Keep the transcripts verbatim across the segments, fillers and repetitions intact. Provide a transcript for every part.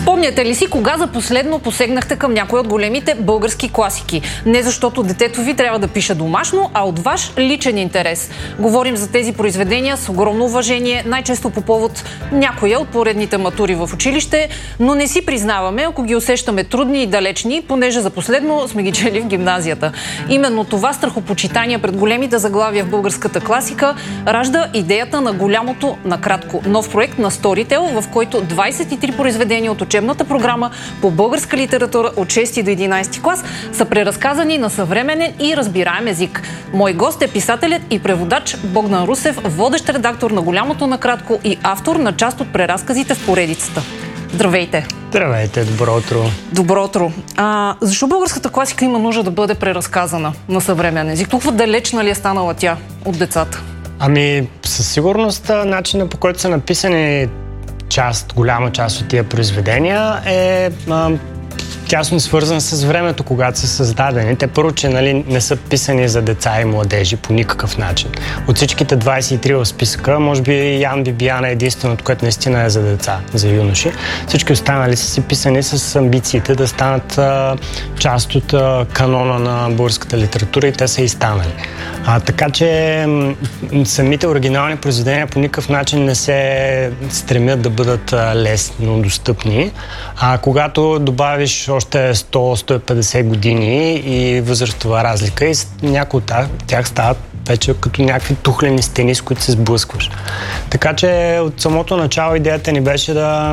Спомняте ли си кога за последно посегнахте към някой от големите български класики? Не защото детето ви трябва да пише домашно, а от ваш личен интерес. Говорим за тези произведения с огромно уважение, най-често по повод някоя от поредните матури в училище, но не си признаваме, ако ги усещаме трудни и далечни, понеже за последно сме ги чели в гимназията. Именно това страхопочитание пред големите заглавия в българската класика ражда идеята на голямото накратко. Нов проект на Storytel, в който двайсет и три произведения от учебната програма по българска литература от шести до единайсети клас са преразказани на съвременен и разбираем език. Мой гост е писателят и преводач Богдан Русев, водещ редактор на голямото накратко и автор на част от преразказите в поредицата. Здравейте! Здравейте, добро утро! Добро утро! А, защо българската класика има нужда да бъде преразказана на съвременен език? Толкова далечна ли е станала тя от децата? Ами, със сигурност начинът, по който са написани част, голяма част от тия произведения е а, тясно свързан с времето, когато са създадени. Те първо, че нали, не са писани за деца и младежи по никакъв начин. От всичките двайсет и три в списъка, може би Ян Бибияна е единственото, което наистина е за деца, за юноши. Всички останали са си писани с амбициите да станат а, част от а, канона на българската литература и те са и станали. А, така че м- самите оригинални произведения по никакъв начин не се стремят да бъдат а, лесно достъпни. А когато добавиш още сто до сто и петдесет години и възрастова разлика и някои от тях стават вече като някакви тухлени стени, с които се сблъскваш. Така че от самото начало идеята ни беше да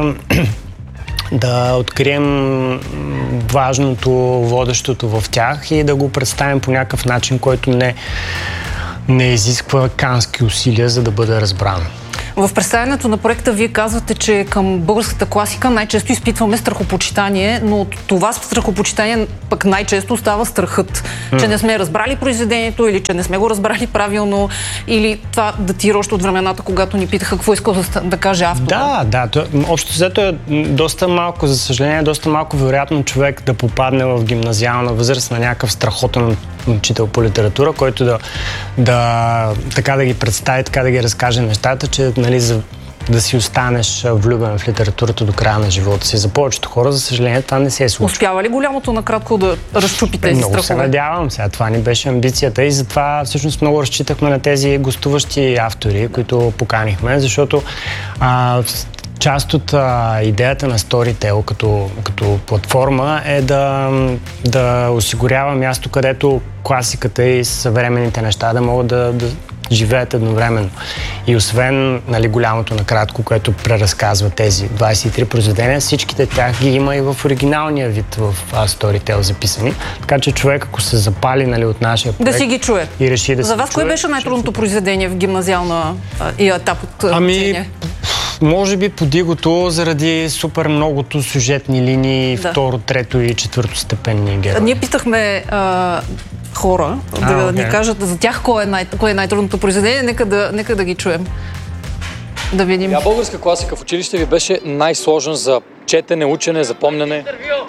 да открием важното, водещото в тях и да го представим по някакъв начин, който не, не изисква кански усилия, за да бъде разбрано. В представянето на проекта вие казвате, че към българската класика най-често изпитваме страхопочитание, но от това страхопочитание пък най-често става страхът, mm. че не сме разбрали произведението или че не сме го разбрали правилно, или това датира още от времената, когато ни питаха какво искал да, да каже автора. Да, да. То, общо взето е доста малко, за съжаление, доста малко вероятно човек да попадне в гимназиална възраст на някакъв страхотен учител по литература, който да, да така да ги представи, така да ги разкаже нещата, че нали, за да си останеш влюбен в литературата до края на живота си. За повечето хора, за съжаление, това не се е случва. Успява ли голямото накратко да разчупи тези много страхове? Много се надявам сега. Това ни беше амбицията и затова всъщност много разчитахме на тези гостуващи автори, които поканихме, защото а, част от а, идеята на Storytel като, като платформа е да, да осигурява място, където класиката и съвременните неща да могат да, да живеят едновременно. И освен нали, голямото накратко, което преразказва тези двайсет и три произведения, всичките тях ги има и в оригиналния вид в а, Storytel записани. Така че човек, ако се запали нали, от нашия проект да си ги чуе. И реши да За вас кое беше най-трудното произведение в гимназиална а, и етап от ами, учение? Може би Подигото заради супер многото сюжетни линии, да. второ, трето и четвърто степенни герои. Ние питахме а, хора а, да okay. ни кажат за тях кое е, най- кое е най-трудното произведение. Нека да, нека да ги чуем. Да видим. Коя българска класика в училище ви беше най-сложен за четене, учене, запомняне?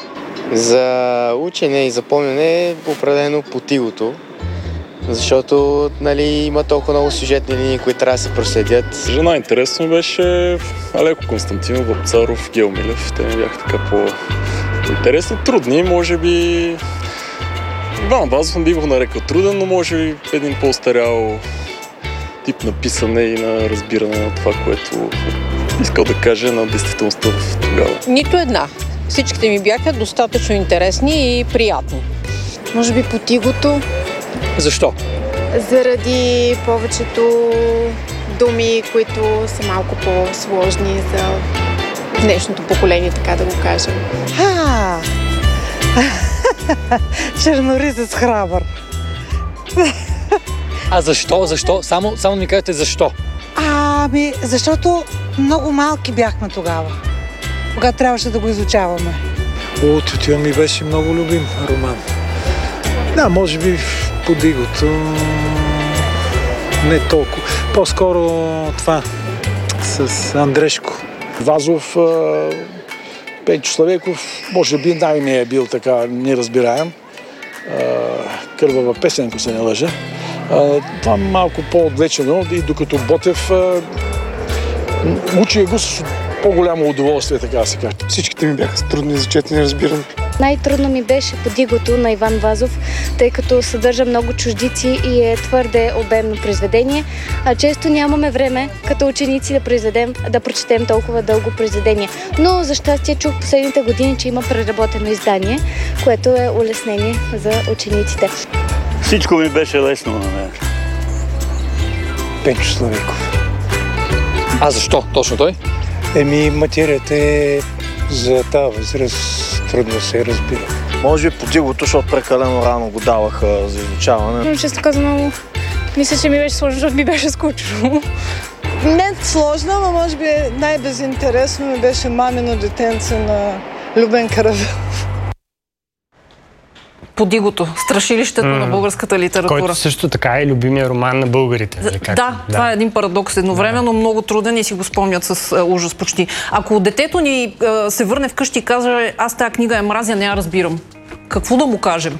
За учене и запомняне определено Подигото. Защото нали, има толкова много сюжетни линии, които трябва да се проследят. Жена интересно беше Алеко Константинов, Вапцаров, Гео Милев. Те ми бяха така по-интересни. Трудни, може би... Иван Вазов не би го нарекал труден, но може би един по-остарял тип на писане и на разбиране на това, което искал да каже на действителността в тогава. Нито една. Всичките ми бяха достатъчно интересни и приятни. Може би Подигото. Защо? Заради повечето думи, които са малко по-сложни за днешното поколение, така да го кажем. А, черноризец храбър. А защо? Защо? Само, само ми кажете защо. Ами, защото много малки бяхме тогава, когато трябваше да го изучаваме. О, това ми беше много любим роман. Да, може би Подигото не толкова. По-скоро това с Андрешко. Вазов, Пенчо Славейков, може би най-не е бил така неразбираем. Кървава песен, ако се не лъжа. Това малко по-отвлечено и докато Ботев учи го с по-голямо удоволствие, така да се каже. Всичките ми бяха трудни за четене и разбиране. Най-трудно ми беше Подигото на Иван Вазов, тъй като съдържа много чуждици и е твърде обемно произведение, а често нямаме време като ученици да произведем, да прочетем толкова дълго произведение. Но за щастие чух последните години, че има преработено издание, което е улеснение за учениците. Всичко ми беше лесно на мен. Пенчо Славейков. А защо точно той? Еми, материята е за тази възраст трудно се разбира. Може би Подигото, защото прекалено рано го даваха за изучаване. Често казано, мисля, че ми беше сложно, защото ми беше скучно. Не сложно, но може би най-безинтересно ми беше Мамино детенце на Любен Каравелов. Подигото, страшилището mm. на българската литература. Който също така е любимия роман на българите. Да, как? да, това е един парадокс едновременно, да. Много труден и си го спомнят с а, ужас почти. Ако детето ни а, се върне вкъщи и каже, аз тази книга я мразя, не я разбирам, какво да му кажем?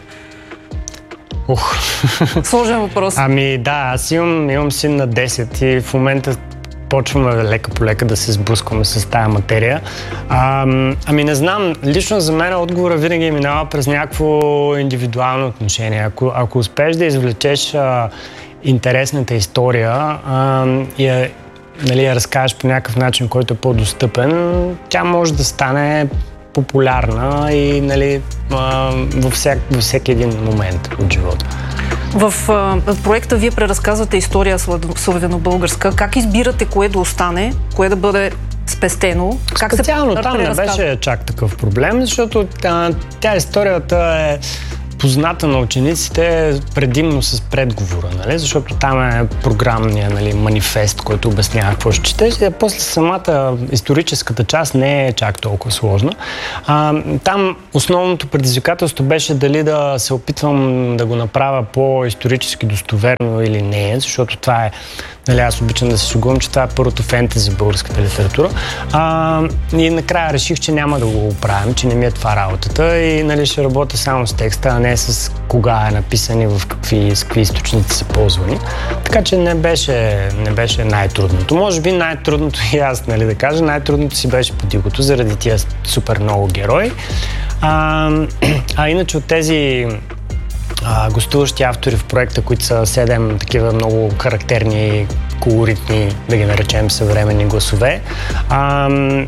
Ух. Сложен въпрос. Ами да, аз имам, имам син на десет и в момента почваме лека по лека да се сблъскваме с тая материя. А, ами не знам, лично за мен отговора винаги е минава през някакво индивидуално отношение. Ако, ако успееш да извлечеш а, интересната история а, и я, нали, я разкажеш по някакъв начин, който е по-достъпен, тя може да стане популярна и нали, а, във, всяк, във всеки един момент от живота. В а, проекта вие преразказвате история славяно-българска. Как избирате кое да остане, кое да бъде спестено? Как Специално се там не беше чак такъв проблем, защото тя, тя историята е позната на учениците предимно с предговора, нали? Защото там е програмния, нали, манифест, който обяснява какво ще четеш. И после самата историческата част не е чак толкова сложна. А, там основното предизвикателство беше дали да се опитвам да го направя по-исторически достоверно или не, защото това е, нали, аз обичам да се шегувам, че това е първото фентези в българската литература. А, и накрая реших, че няма да го оправим, че не ми е това работата и нали, ще работя само с текста, а не с кога е написан и в какви, с какви източници са ползвани. Така че не беше, не беше най-трудното. Може би най-трудното и аз, нали, да кажа, най-трудното си беше Подигото, заради тия супер много герои. А, а иначе от тези а, гостуващи автори в проекта, които са седем такива много характерни, колоритни, да ги наречем съвременни гласове. А,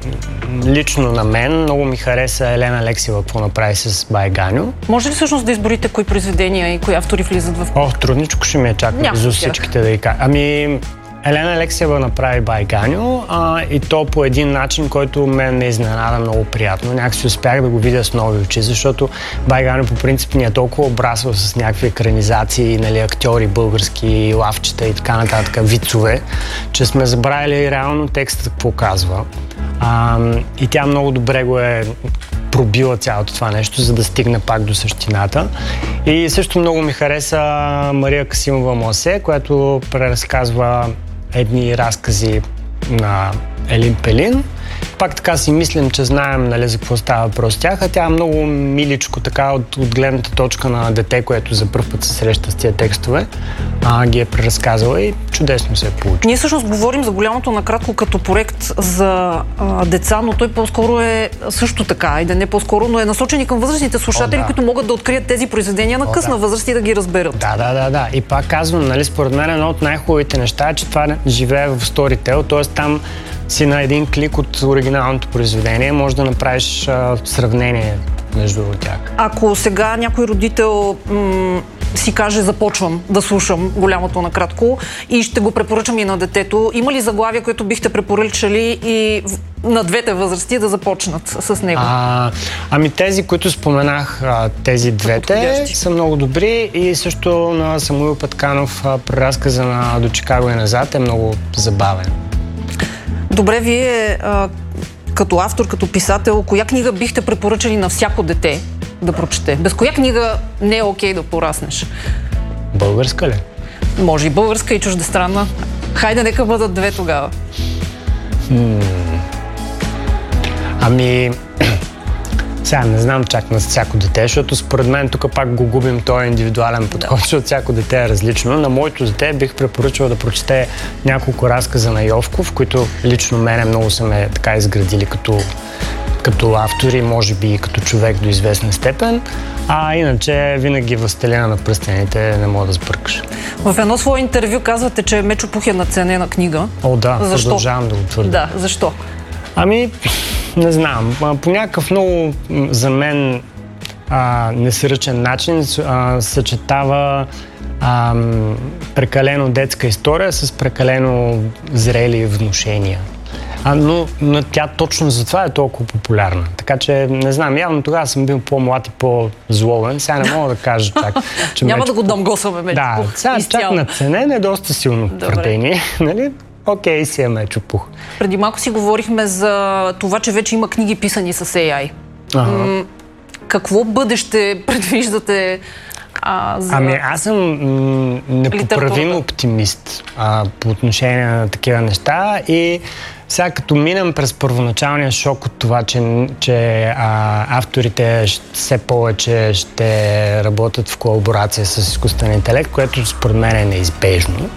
лично на мен много ми хареса Елена Алексиева, какво направи с Бай Ганьо. Може ли всъщност да изборите кои произведения и кои автори влизат в... О, трудничко ще ми е чак за всичките да ги кажа. Ами, Елена Алексиева направи Бай Ганьо а, и то по един начин, който мен ме изненада много приятно. Някакси успях да го видя с нови очи, защото Бай Ганьо по принцип ни е толкова обрасъл с някакви екранизации, нали, актьори, български, лавчета и така нататък, вицове, че сме забравили реално текстът какво казва. А, и тя много добре го е пробила цялото това нещо, за да стигне пак до същината. И също много ми хареса Мария Касимова Мосе, която преразказва едни разкази на Елин Пелин. Пак така си мислим, че знаем, нали, за какво става въпрос с тях, а тя е много миличко, така от, от гледната точка на дете, което за първ път се среща с тия текстове, а, ги е преразказала и чудесно се е получило. Ние всъщност говорим за Голямото накратко като проект за а, деца, но той по-скоро е също така, и да не по-скоро, но е насочен и към възрастните слушатели, О, да. които могат да открият тези произведения на О, късна да. възраст и да ги разберат. Да, да, да, да. И пак казвам, нали, според мен едно от най-хубавите неща е, че това живее в Storytel, т.е. там си на един клик от оригиналното произведение, може да направиш а, сравнение между тях. Ако сега някой родител м- си каже, започвам да слушам Голямото накратко и ще го препоръчам и на детето, има ли заглавия, които бихте препоръчали и на двете възрасти да започнат с него? А, ами тези, които споменах, тези двете са много добри и също на Самуил Петканов преразказа на До Чикаго и назад е много забавен. Добре, вие а, като автор, като писател, коя книга бихте препоръчали на всяко дете да прочете? Без коя книга не е окей да пораснеш? Българска ли? Може и българска, и чуждестранна. Хайде, нека бъдат две тогава. М- ами... Сега не знам чак на всяко дете, защото според мен тук пак го губим този индивидуален подход, да. Защото всяко дете е различно. На моето дете бих препоръчал да прочете няколко разказа на Йовков, които лично мене много са ме така изградили като, като автори, може би и като човек до известна степен. А иначе винаги Властелина на пръстените не мога да сбъркаш. В едно свое интервю казвате, че Мечо Пух е надценена книга. О, да, защо? Продължавам да го твърдя. Да, защо? Ами, не знам. По някакъв много за мен а, несръчен начин а, съчетава а, прекалено детска история с прекалено зрели внушения. А, но, но тя точно затова е толкова популярна. Така че, не знам, явно тогава съм бил по-млад и по-зловен. Сега не мога да кажа чак, че Няма Мечо да го домгосваме, Мечо Да, Пух. сега чак надценен е доста силно твърдение. Нали? Окей, си е Мечо Пух. Преди малко си говорихме за това, че вече има книги писани с Ей Ай. Ага. М- какво бъдеще предвиждате а, за Ами аз съм м- непоправим оптимист а, по отношение на такива неща и сега като минем през първоначалния шок от това, че, че а, авторите все повече ще работят в колаборация с изкуствен интелект, което според мен е неизбежно.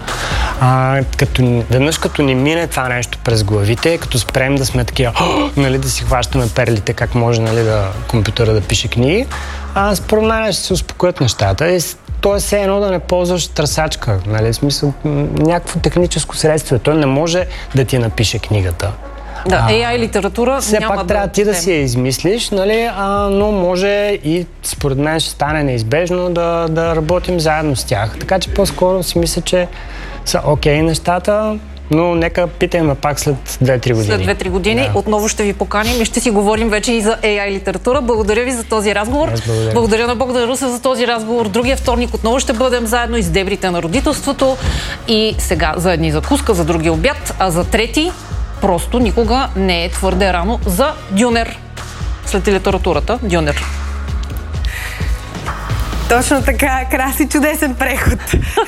А, като, веднъж като ни мине това нещо през главите, като спрем да сме такива, нали, да си хващаме перлите, как може, нали, да компютъра да пише книги, а, според мен ще се успокоят нещата. И то е все едно да не ползваш търсачка, нали, в смисъл някакво техническо средство. Той не може да ти напише книгата. Да, Ей Ай литература все няма пак да... трябва ти да си я измислиш, нали, а, но може и според мен ще стане неизбежно да, да работим заедно с тях. Така че по-скоро си мисля, че са окей нещата, но нека питаме пак след две-три години. След две-три години да. Отново ще ви поканим и ще си говорим вече и за Ей Ай литература. Благодаря ви за този разговор. Благодаря. Благодаря на Богдан Русев за този разговор. Другия вторник отново ще бъдем заедно из дебрите на родителството. И сега за едни закуска, за други обяд, а за трети просто никога не е твърде рано за Дюнер. След литературата Дюнер. Точно така, краси чудесен преход.